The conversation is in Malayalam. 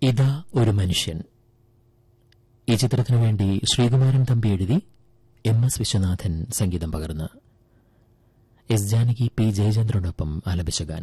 ഇതാ ഒരു മനുഷ്യൻ. ഈ ചിത്രത്തിനു വേണ്ടി ശ്രീകുമാരൻ തമ്പി എഴുതി MS വിശ്വനാഥൻ സംഗീതം പകർന്ന് എസ് ജാനകി, പി ജയചന്ദ്രനൊപ്പം ആലപിച്ച ഗാനം.